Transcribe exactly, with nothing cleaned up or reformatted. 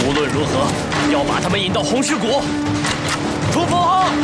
无论如何要把他们引到红石谷。出发！